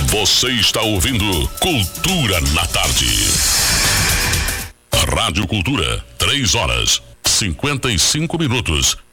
Você está ouvindo Cultura na Tarde. Rádio Cultura, 3 horas, 55 minutos.